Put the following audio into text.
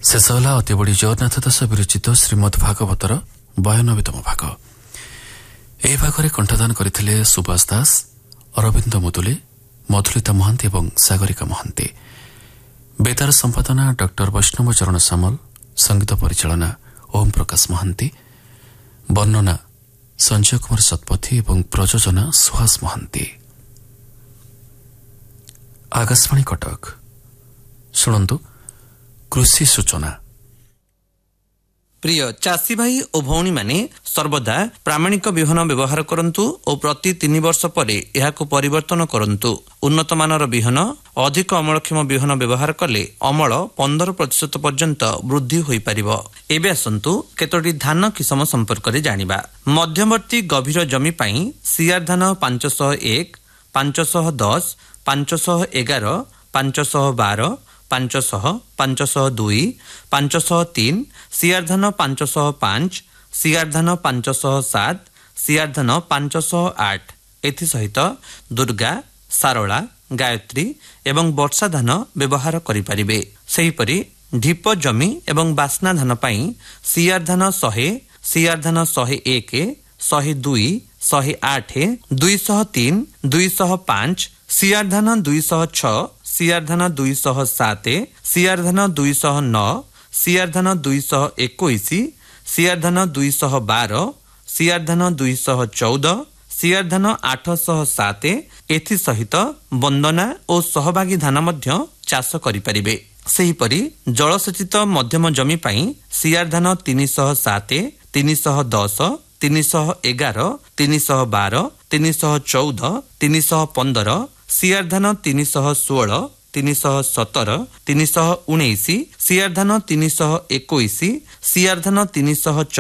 शेष होला अति बड़ी जगन्नाथ दास विरचित श्रीमद भागवतर 92तम भाग। ଏହି ଭାଗରେ କଣ୍ଠଦାନ କରିଥିଲେ ସୁବାସ ଦାସ, ଅରବିନ୍ଦ ମୁଦୁଲି, ମଧୁଲିତା ମହାନ୍ତି ଏବଂ ସାଗରିକା ମହାନ୍ତି। ବେତାର ସମ୍ପାଦନା ଡକ୍ଟର ବୈଷ୍ଣବ ଚରଣ ସାମଲ, ସଙ୍ଗୀତ ପରିଚାଳନା ଓମ୍ ପ୍ରକାଶ ମହାନ୍ତି, ବର୍ଣ୍ଣନା ସଞ୍ଜୟ କୁମାର ଶତପଥୀ ଏବଂ ପ୍ରଯୋଜନା ସୁହାସ ମହାନ୍ତି। ଆକାଶବାଣୀ କଟକ। ଶୁଣନ୍ତୁ କୃଷି ସୂଚନା। ପ୍ରିୟ ଚାଷୀ ଭାଇ ଓ ଭଉଣୀମାନେ ସର୍ବଦା ପ୍ରାମାଣିକ ବିହନ ବ୍ୟବହାର କରନ୍ତୁ ଓ ପ୍ରତି 3 ବର୍ଷ ପରେ ଏହାକୁ ପରିବର୍ତ୍ତନ କରନ୍ତୁ। ଉନ୍ନତମାନର ବିହନ, ଅଧିକ ଅମଳକ୍ଷମ ବିହନ ବ୍ୟବହାର କଲେ ଅମଳ 15% ପର୍ଯ୍ୟନ୍ତ ବୃଦ୍ଧି ହୋଇପାରିବ। ଏବେ ଆସନ୍ତୁ କେତୋଟି ଧାନ କିସମ ସମ୍ପର୍କରେ ଜାଣିବା। ମଧ୍ୟବର୍ତ୍ତୀ ଗଭୀର ଜମି ପାଇଁ ସିଆର ଧାନ 501, 510, 511, 512, 500, 502, 503, ସିଆର ଧାନ 505, ସିଆର ଧାନ 507, ସିଆର ଧାନ 508। ଏଥିସହିତ ଦୁର୍ଗା, ସାରଳା, ଗାୟତ୍ରୀ ଏବଂ ବର୍ଷା ଧାନ ବ୍ୟବହାର କରିପାରିବେ। ସେହିପରି ଢିପ ଜମି ଏବଂ ବାସ୍ନା ଧାନ ପାଇଁ ସିଆର ଧାନ 100, ସିଆର ଧାନ 101, 102, 108, 203, 205, ସିଆର ଧାନ 206, ସିଆର ଧାନ 207, ସିଆର ଧାନ 209, ସିଆର ଧାନ 221, ସିଆର ଧାନ 212, ସିଆର ଧାନ 214, ସିଆର ଧାନ 807। ଏଥିସହିତ ବନ୍ଦନା ଓ ସହଭାଗୀ ଧାନ ମଧ୍ୟ ଚାଷ କରିପାରିବେ। ସେହିପରି ଜଳସେଚିତ ମଧ୍ୟମ ଜମି ପାଇଁ ସିଆର ଧାନ 307, 310, 311, 312, 314, 315, ସିଆର ଧାନ 316, 317, 319, ସିଆର ଧାନ 321, ସିଆର ଧାନ 314,